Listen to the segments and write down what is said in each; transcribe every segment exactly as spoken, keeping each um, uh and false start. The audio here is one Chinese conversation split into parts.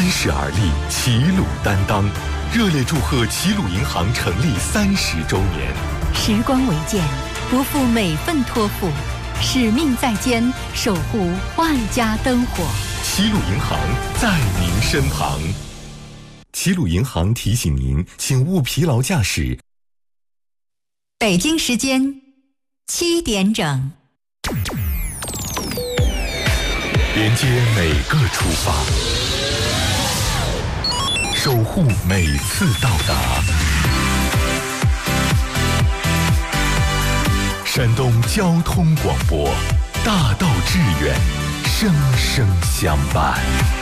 三十而立，齐鲁担当。热烈祝贺齐鲁银行成立三十周年。 时光为鉴，不负每份托付，使命在肩，守护万家灯火。 齐鲁银行在您身旁。齐鲁银行提醒您，请勿疲劳驾驶。 北京时间七点整， 连接每个出发，守护每次到达。山东交通广播，大道致远，生生相伴。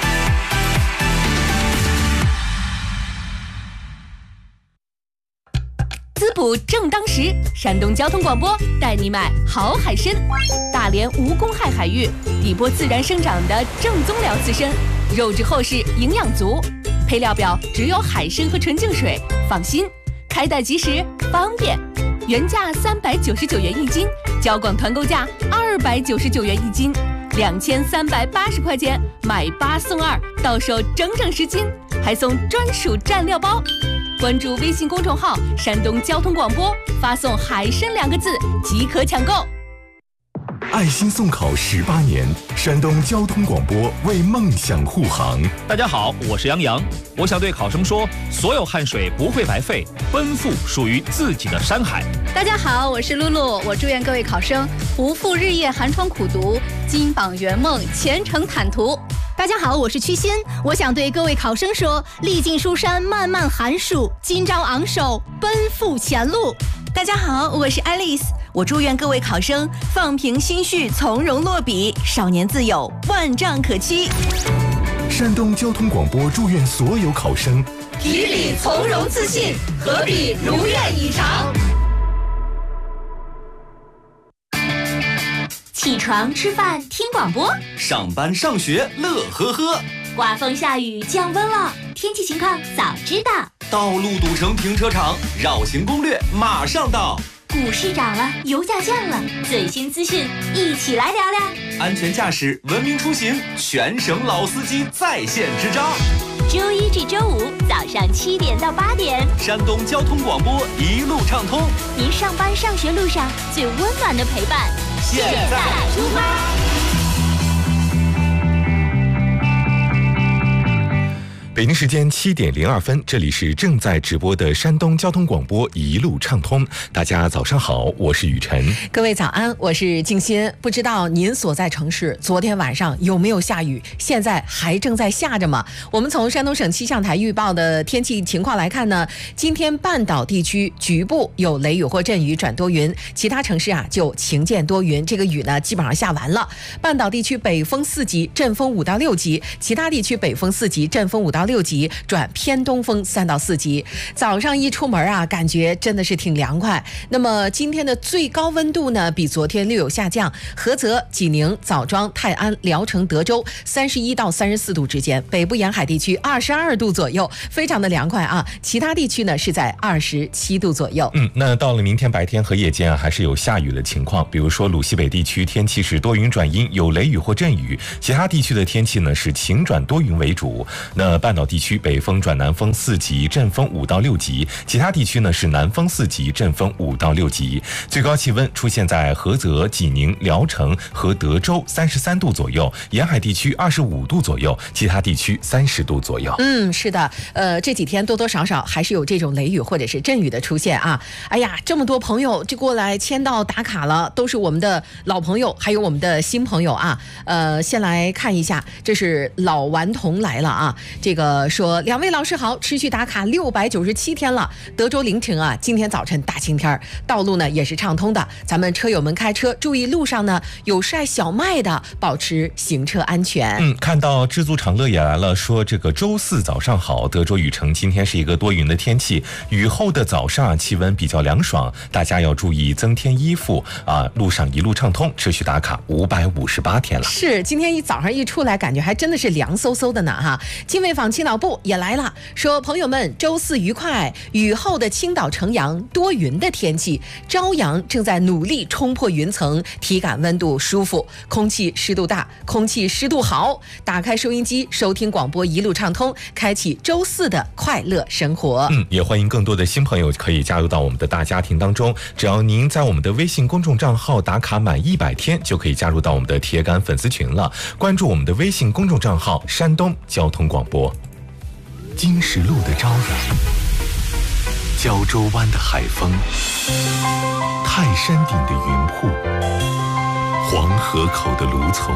滋补正当时，山东交通广播带你买好海参。大连无公害海域，底波自然生长的正宗辽刺参，肉质厚实，营养足。配料表只有海参和纯净水，放心，开袋即时，方便。原价三百九十九元一斤，交广团购价二百九十九元一斤，两千三百八十块钱买八送二，到手整整十斤，还送专属蘸料包。关注微信公众号“山东交通广播”，发送“海参”两个字即可抢购。 爱心送考十八年，山东交通广播为梦想护航。 大家好，我是杨洋。我想对考生说，所有汗水不会白费，奔赴属于自己的山海。 大家好，我是露露。我祝愿各位考生不负日夜寒窗苦读，金榜圆梦，前程坦途。 大家好，我是曲欣。我想对各位考生说，历尽书山漫漫寒暑，今朝昂首奔赴前路。 大家好，我是爱丽丝。我祝愿各位考生放平心绪，从容落笔，少年自有万丈可期。 山东交通广播祝愿所有考生题笔从容自信，合笔如愿以偿。 起床吃饭听广播， 上班上学乐呵呵， 刮风下雨降温了，天气情况早知道。 道路堵成停车场，绕行攻略马上到。 股市涨了，油价降了，最新资讯一起来聊聊。 安全驾驶，文明出行，全省老司机在线支招。 周一至周五早上七点到八点， 山东交通广播一路畅通， 您上班上学路上最温暖的陪伴。 现在出发。 北京时间七点零二分，这里是正在直播的山东交通广播一路畅通。大家早上好，我是雨晨。 各位早安，我是静心。不知道您所在城市昨天晚上有没有下雨？现在还正在下着吗？我们从山东省气象台预报的天气情况来看呢，今天半岛地区局部有雷雨或阵雨转多云，其他城市啊就晴见多云。这个雨呢基本上下完了。半岛地区北风四级，阵风五到六级；其他地区北风四级，阵风五到六级，转偏东风三到四级。早上一出门啊，感觉真的是挺凉快。那么今天的最高温度呢，比昨天略有下降。菏泽、济宁、枣庄、泰安、聊城、德州三十一到三十四度之间，北部沿海地区二十二度左右，非常的凉快啊。其他地区呢是在二十七度左右。 嗯，那到了明天白天和夜间啊，还是有下雨的情况。比如说鲁西北地区天气是多云转阴，有雷雨或阵雨；其他地区的天气呢是晴转多云为主。那半岛地区北风转南风四级，阵风五到六级；其他地区呢是南风四级，阵风五到六级。最高气温出现在菏泽、济宁、聊城和德州三十三度左右，沿海地区二十五度左右，其他地区三十度左右。 嗯，是的，呃，这几天多多少少还是有这种雷雨或者是阵雨的出现啊。哎呀，这么多朋友就过来签到打卡了，都是我们的老朋友，还有我们的新朋友啊。呃，先来看一下，这是老顽童来了啊。这个说，两位老师好，持续打卡六百九十七天了。德州凌晨啊，今天早晨大晴天，道路呢也是畅通的。咱们车友们开车注意路上呢有晒小麦的，保持行车安全。 嗯，看到知足常乐也来了，说这个周四早上好，德州雨城今天是一个多云的天气，雨后的早上气温比较凉爽，大家要注意增添衣服啊。路上一路畅通，持续打卡五百五十八天了。 是，今天一早上一出来，感觉还真的是凉飕飕的呢哈。金卫坊青岛部也来了，说朋友们周四愉快，雨后的青岛城阳多云的天气，朝阳正在努力冲破云层，体感温度舒服，空气湿度大，空气湿度好，打开收音机收听广播一路畅通，开启周四的快乐生活。 嗯，也欢迎更多的新朋友可以加入到我们的大家庭当中，只要您在我们的微信公众账号打卡满一百天，就可以加入到我们的铁杆粉丝群了。关注我们的微信公众账号山东交通广播。金石路的朝阳，胶州湾的海风，泰山顶的云瀑，黄河口的芦丛，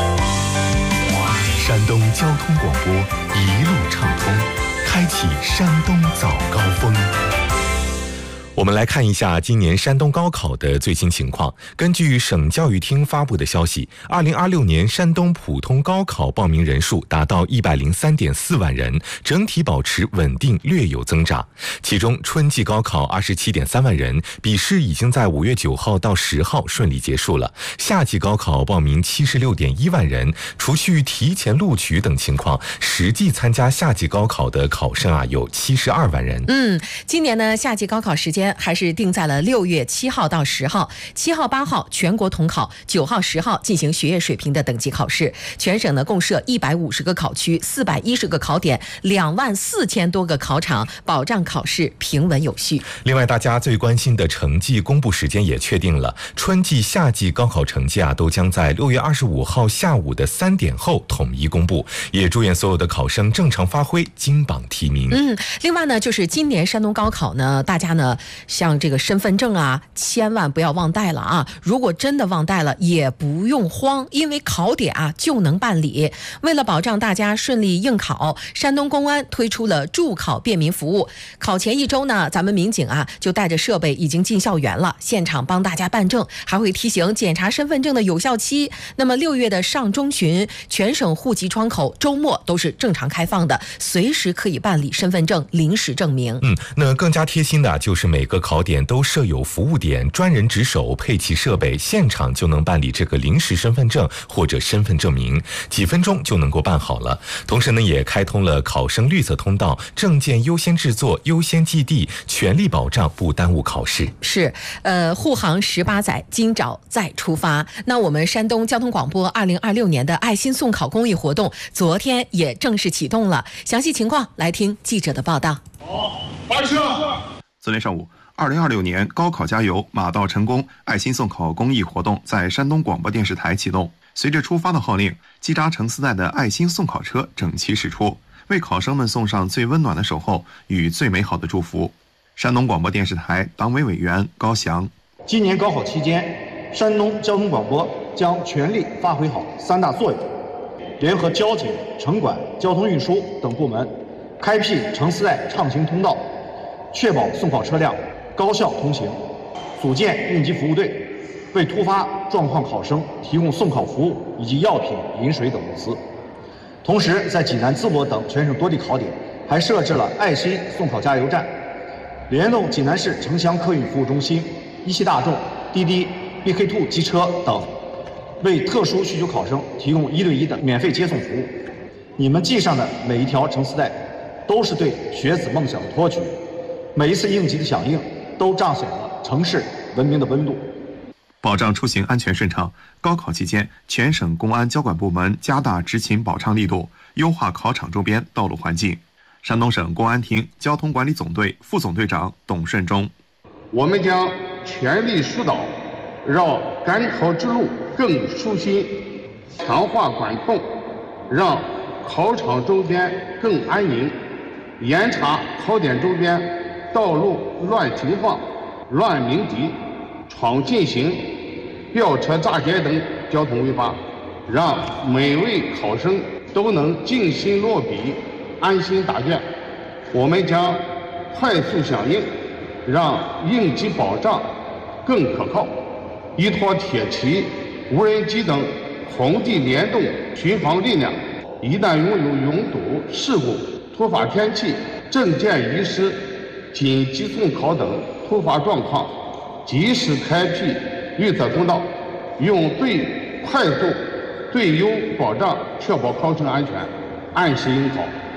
山东交通广播一路畅通，开启山东早高峰。我们来看一下今年山东高考的最新情况。根据省教育厅发布的消息，二零二六年山东普通高考报名人数达到一百零三点四万人，整体保持稳定，略有增长。其中春季高考二十七点三万人，笔试已经在五月九号到十号顺利结束了。夏季高考报名七十六点一万人，除去提前录取等情况，实际参加夏季高考的考生啊有七十二万人。 嗯，今年呢夏季高考时间还是定在了六月七号到十号，七号八号全国统考，九号十号进行学业水平的等级考试。全省呢共设一百五十个考区，四百一十个考点，两万四千多个考场，保障考试平稳有序。 另外，大家最关心的成绩公布时间也确定了，春季、夏季高考成绩啊都将在六月二十五号下午的三点后统一公布。也祝愿所有的考生正常发挥，金榜题名。 嗯，另外呢，就是今年山东高考呢，大家呢像这个身份证啊，千万不要忘带了啊！如果真的忘带了，也不用慌，因为考点啊就能办理。为了保障大家顺利应考，山东公安推出了助考便民服务。考前一周呢，咱们民警啊就带着设备已经进校园了，现场帮大家办证，还会提醒检查身份证的有效期。那么六月的上中旬，全省户籍窗口周末都是正常开放的，随时可以办理身份证临时证明。 嗯，那更加贴心的就是每个考点都设有服务点，专人值守，配齐设备，现场就能办理这个临时身份证或者身份证明，几分钟就能够办好了。同时呢，也开通了考生绿色通道，证件优先制作、优先寄递，全力保障不耽误考试。 是，呃，护航十八载，今早再出发。那我们山东交通广播二零二六年的爱心送考公益活动，昨天也正式启动了。详细情况来听记者的报道。 好，发射。 昨天上午，二零二六年高考加油，马到成功爱心送考公益活动在山东广播电视台启动。随着出发的号令，机扎成丝带的爱心送考车整齐驶出，为考生们送上最温暖的守候与最美好的祝福。山东广播电视台党委委员高翔： 今年高考期间，山东交通广播将全力发挥好三大作用，联合交警、城管、交通运输等部门，开辟成丝带畅行通道，确保送考车辆高效通行，组建应急服务队，为突发状况考生提供送考服务以及药品、饮水等物资。同时，在济南、淄博等全省多地考点还设置了爱心送考加油站，联动济南市城乡客运服务中心、一汽大众、滴滴、B K 二 机车等，为特殊需求考生提供一对一的免费接送服务。你们系上的每一条成丝带，都是对学子梦想的托举，每一次应急的响应，都彰显了城市文明的温度。 保障出行安全顺畅，高考期间，全省公安交管部门加大执勤保障力度，优化考场周边道路环境。山东省公安厅交通管理总队副总队长董顺忠： 我们将全力疏导，让赶考之路更舒心，强化管控，让考场周边更安宁，严查考点周边道路乱停放、乱鸣笛、闯禁行、吊车炸街等交通违法，让每位考生都能静心落笔，安心答卷。我们将快速响应，让应急保障更可靠。依托铁骑、无人机等红地联动巡防力量，一旦拥有拥堵、事故、突发天气、证件遗失、紧急送考等突发状况，及时开辟绿色通道，用最快速、最优保障，确保考生安全，按时应考。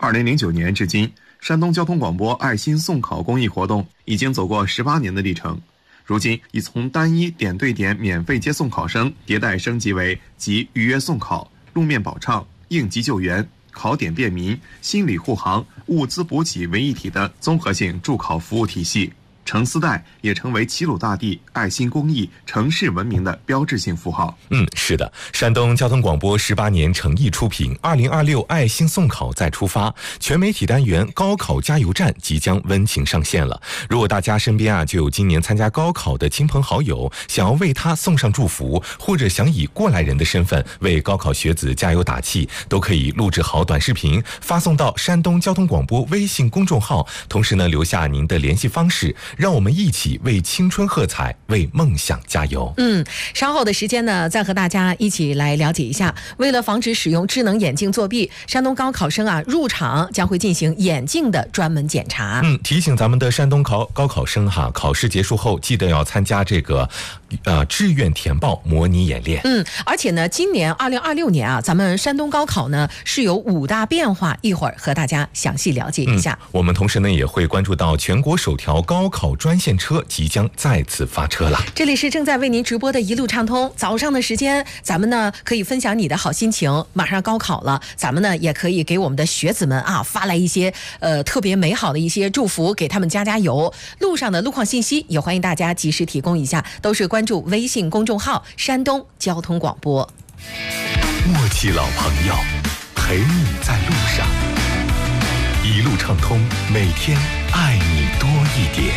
二零零九年至今，山东交通广播爱心送考公益活动已经走过十八年的历程，如今已从单一点对点免费接送考生迭代升级为集预约送考、路面保畅、应急救援、考点便民、心理护航、物资补给为一体的综合性助考服务体系。成丝带也成为齐鲁大地爱心公益城市文明的标志性符号。 嗯，是的，山东交通广播十八年诚意出品，二零二六爱心送考再出发，全媒体单元高考加油站即将温情上线了。如果大家身边啊就有今年参加高考的亲朋好友，想要为他送上祝福，或者想以过来人的身份为高考学子加油打气，都可以录制好短视频发送到山东交通广播微信公众号，同时呢留下您的联系方式，让我们一起为青春喝彩，为梦想加油。 嗯，稍后的时间呢，再和大家一起来了解一下，为了防止使用智能眼镜作弊，山东高考生啊入场将会进行眼镜的专门检查。 嗯，提醒咱们的山东考高考生哈，考试结束后记得要参加这个呃志愿填报模拟演练。 嗯，而且呢，今年二零二六年啊，咱们山东高考呢是有五大变化，一会儿和大家详细了解一下。 嗯、我们同时呢也会关注到全国首条高考专线车即将再次发车了。 这里是正在为您直播的一路畅通，早上的时间，咱们呢可以分享你的好心情。马上高考了，咱们呢也可以给我们的学子们啊发来一些呃特别美好的一些祝福，给他们加加油。路上的路况信息也欢迎大家及时提供一下，都是关注微信公众号山东交通广播。 默契老朋友，陪你在路上，一路畅通，每天爱你多一点。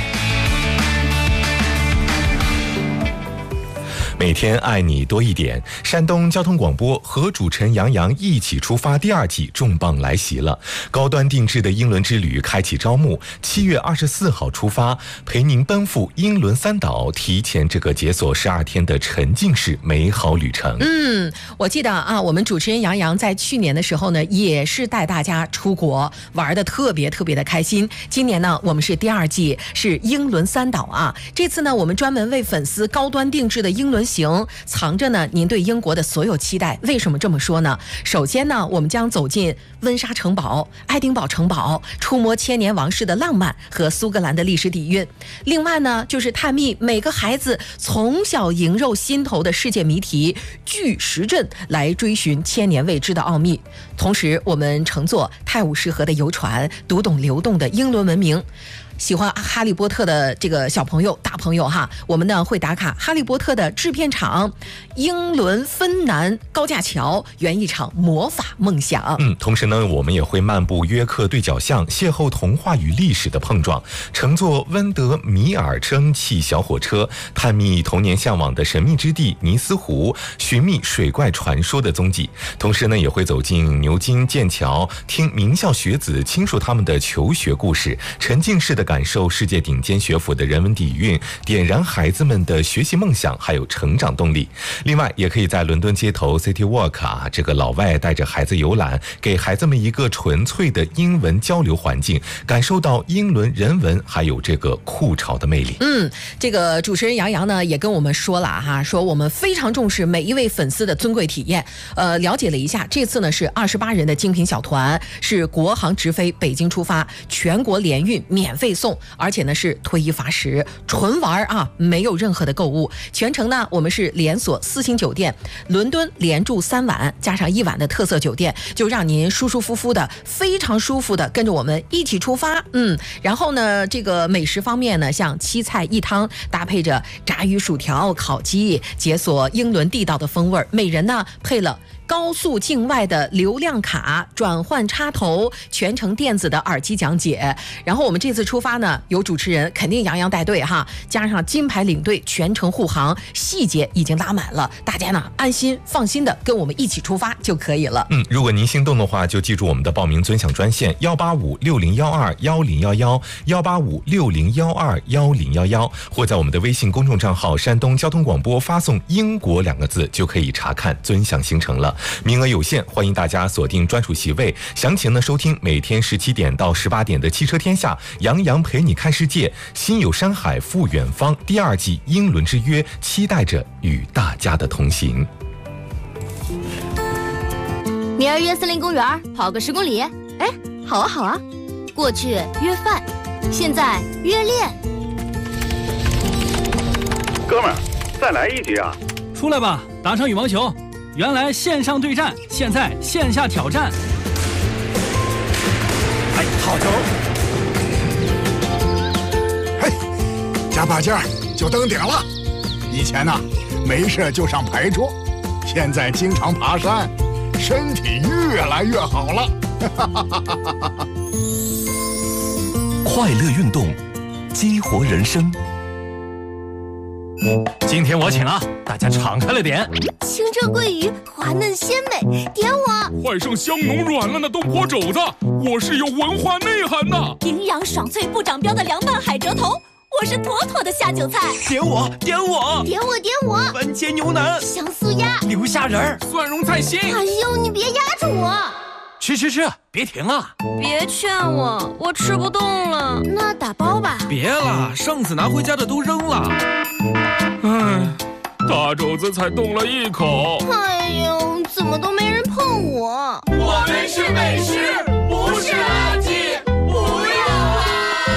每天爱你多一点，山东交通广播和主持人杨洋一起出发第二季重磅来袭了，高端定制的英伦之旅开启招募，七月二十四号出发，陪您奔赴英伦三岛，提前这个解锁十二天的沉浸式美好旅程。 嗯，我记得啊，我们主持人杨洋在去年的时候呢，也是带大家出国玩的特别特别的开心。今年呢，我们是第二季，是英伦三岛啊。这次呢，我们专门为粉丝高端定制的英伦行，藏着呢您对英国的所有期待。为什么这么说呢？首先呢，我们将走进温莎城堡、爱丁堡城堡，触摸千年王室的浪漫和苏格兰的历史底蕴。另外呢，就是探秘每个孩子从小萦肉心头的世界谜题巨石阵，来追寻千年未知的奥秘。同时，我们乘坐泰晤士河的游船，读懂流动的英伦文明。喜欢哈利波特的这个小朋友大朋友哈，我们呢会打卡哈利波特的制片厂英伦芬兰高架桥，圆一场魔法梦想。 嗯，同时呢我们也会漫步约克对角巷，邂逅童话与历史的碰撞，乘坐温德米尔蒸汽小火车，探秘童年向往的神秘之地尼斯湖，寻觅水怪传说的踪迹。同时呢也会走进牛津、剑桥，听名校学子倾述他们的求学故事，沉浸式的感受世界顶尖学府的人文底蕴，点燃孩子们的学习梦想还有成长动力。另外也可以在伦敦街头 City Walk 啊，这个老外带着孩子游览，给孩子们一个纯粹的英文交流环境，感受到英伦人文还有这个酷潮的魅力。 嗯，这个主持人杨洋呢也跟我们说了哈，说我们非常重视每一位粉丝的尊贵体验。呃，了解了一下，这次呢是二十八人的精品小团，是国航直飞北京出发，全国联运免费送，而且呢是脱衣罚食，纯玩啊，没有任何的购物。全程呢我们是连锁四星酒店，伦敦连住三晚，加上一晚的特色酒店，就让您舒舒服服的，非常舒服的跟着我们一起出发。嗯，然后呢这个美食方面呢，像七菜一汤搭配着炸鱼薯条、烤鸡，解锁英伦地道的风味，每人呢配了高速境外的流量卡、转换插头、全程电子的耳机讲解。然后我们这次出发呢，有主持人肯定杨洋带队哈，加上金牌领队全程护航，细节已经拉满了，大家呢安心放心的跟我们一起出发就可以了。 嗯，如果您心动的话，就记住我们的报名尊享专线幺八五六零幺二幺零幺幺幺八五六零幺二幺零幺幺，或在我们的微信公众账号山东交通广播发送英国两个字，就可以查看尊享行程了。名额有限，欢迎大家锁定专属席位。详情呢，收听每天十七点到十八点的汽车天下，杨洋陪你看世界，心有山海赴远方第二季英伦之约，期待着与大家的同行。 明儿约森林公园跑个十公里。哎， 好啊好啊，过去约饭，现在约练。 哥们儿，再来一局啊！ 出来吧，打场羽毛球。原来线上对战，现在线下挑战。 哎，好球！嘿，加把劲儿就登顶了。以前呢，没事就上牌桌，现在经常爬山，身体越来越好了。 快乐运动，激活人生。 今天我请啊，大家敞开了点。 清蒸桂鱼滑嫩鲜美，点我。 换上香浓软烂的东坡肘子，我是有文化内涵的。 营养爽脆不长膘的凉拌海蜇头，我是妥妥的下酒菜。 点我，点我， 点我，点我。 番茄牛腩， 香酥鸭， 牛虾仁儿， 蒜蓉菜心。 哎呦，你别压着我。 吃吃吃，别停啊！ 别劝我，我吃不动了。那打包吧。 别了，上次拿回家的都扔了。 唉，大肘子才动了一口。 哎呦，怎么都没人碰我？ 我们是美食，不是垃圾，不要啊！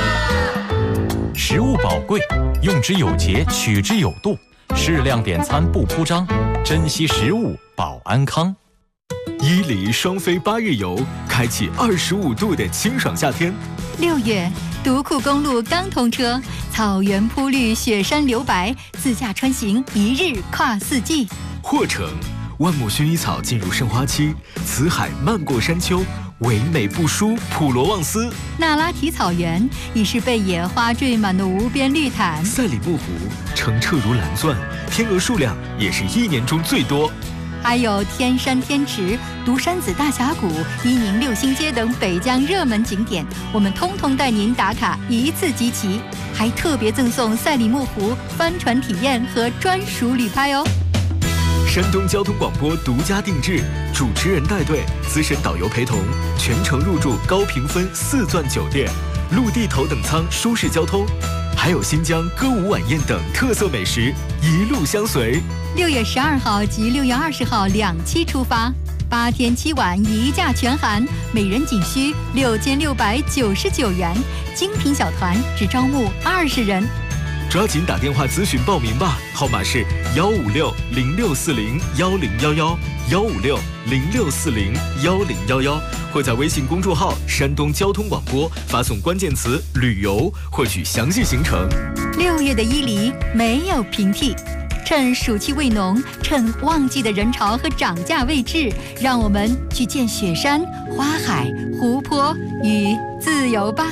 食物宝贵，用之有节，取之有度，适量点餐不铺张，珍惜食物保安康。 伊犁双飞八日游，开启二十五度的清爽夏天。 六月，独库公路刚通车，草原铺绿，雪山留白，自驾穿行一日跨四季。 霍城，万亩薰衣草进入盛花期，辞海漫过山丘，唯美不输普罗旺斯。 那拉提草原已是被野花缀满的无边绿毯。 赛里木湖澄澈如蓝钻，天鹅数量也是一年中最多。 还有天山天池、独山子大峡谷、伊宁六星街等北疆热门景点，我们通通带您打卡一次集齐，还特别赠送赛里木湖帆船体验和专属旅拍哦。 山东交通广播独家定制，主持人带队，资深导游陪同，全程入住高评分四钻酒店，陆地头等舱舒适交通，还有新疆歌舞晚宴等特色美食，一路相随。 六月十二号及六月二十号两期出发，八天七晚一价全含，每人仅需六千六百九十九元，精品小团只招募二十人。 抓紧打电话咨询报名吧，号码是幺五六零六四零幺零幺幺幺五六零六四零幺零幺幺，或在微信公众号山东交通广播发送关键词旅游获取详细行程。 六月的伊犁没有平替，趁暑气未浓，趁旺季的人潮和涨价未至，让我们去见雪山、花海、湖泊与自由吧。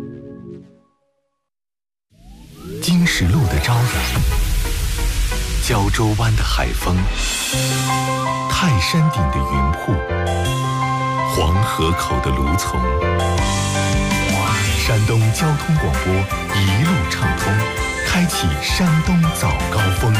金石路的朝阳，胶州湾的海风，泰山顶的云瀑，黄河口的芦丛。山东交通广播一路畅通，开启山东早高峰。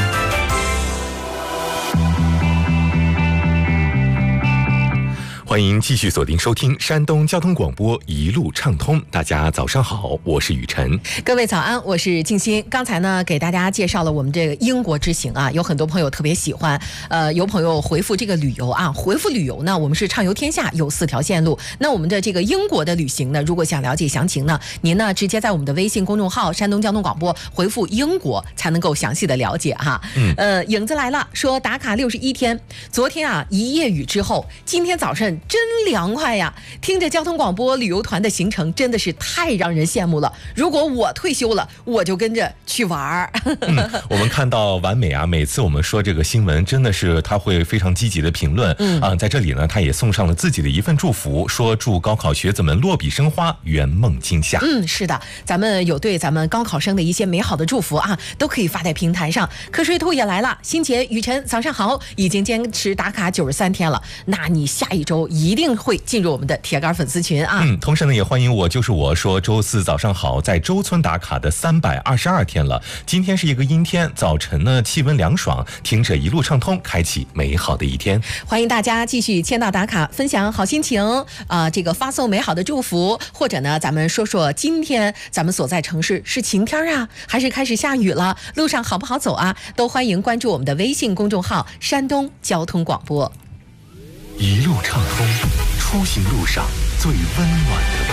欢迎继续锁定收听山东交通广播一路畅通。大家早上好，我是雨晨。 各位早安，我是静心。刚才呢给大家介绍了我们这个英国之行啊，有很多朋友特别喜欢。呃，有朋友回复这个旅游啊，回复旅游呢，我们是畅游天下，有四条线路。那我们的这个英国的旅行呢，如果想了解详情呢，您呢直接在我们的微信公众号山东交通广播回复英国，才能够详细的了解哈。嗯，呃，影子来了，说打卡六十一天，昨天啊一夜雨之后，今天早晨真凉快呀！听着交通广播旅游团的行程，真的是太让人羡慕了。如果我退休了，我就跟着去玩儿。 嗯，我们看到完美啊，每次我们说这个新闻，真的是他会非常积极的评论。嗯啊，在这里呢，他也送上了自己的一份祝福，说祝高考学子们落笔生花，圆梦今夏。 嗯，是的，咱们有对咱们高考生的一些美好的祝福啊，都可以发在平台上。瞌睡兔也来了，欣姐、雨晨，早上好！已经坚持打卡九十三天了，那你下一周一定会进入我们的铁杆粉丝群啊！ 嗯，同时呢，也欢迎我就是我说周四早上好，在周村打卡的三百二十二天了。今天是一个阴天，早晨呢气温凉爽，听着一路畅通，开启美好的一天。 欢迎大家继续签到打卡，分享好心情啊、呃，这个发送美好的祝福，或者呢，咱们说说今天咱们所在城市是晴天啊，还是开始下雨了？路上好不好走啊？都欢迎关注我们的微信公众号山东交通广播。 一路畅通，出行路上最温暖的